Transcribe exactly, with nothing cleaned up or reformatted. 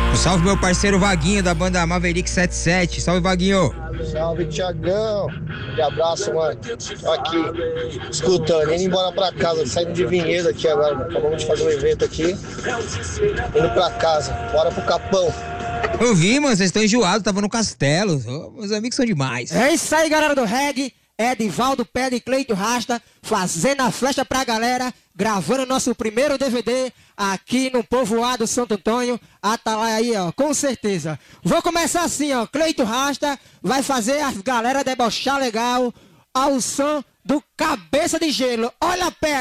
Um salve meu parceiro Vaguinho da banda Maverick setenta e sete. Salve, Vaguinho. Salve, Tiagão. Um abraço, mano. Tô aqui, escutando, indo embora pra casa, saindo de Vinhedo aqui agora, mano. Acabamos de fazer um evento aqui. Indo pra casa, bora pro Capão. Eu vi, mano, vocês estão enjoados, tava no castelo. Oh, meus amigos são demais. É isso aí, galera do reggae. Edivaldo Pé e Cleito Rasta fazendo a flecha pra galera, gravando nosso primeiro D V D aqui no povoado Santo Antônio. Atalaia aí, ó, com certeza. Vou começar assim, ó. Cleito Rasta vai fazer a galera debochar legal ao som do Cabeça de Gelo. Olha a pé.